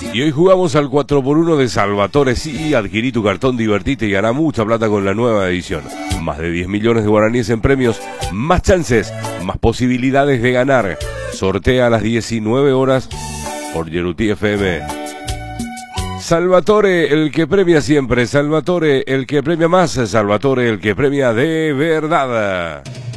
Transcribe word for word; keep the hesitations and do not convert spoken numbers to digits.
Y hoy jugamos al cuatro por uno de Salvatore. Sí, adquirí tu cartón, divertite y ganá mucha plata con la nueva edición. Más de diez millones de guaraníes en premios, más chances, más posibilidades de ganar. Sortea a las diecinueve horas por Yeruti F M. Salvatore, el que premia siempre. Salvatore, el que premia más. Salvatore, el que premia de verdad.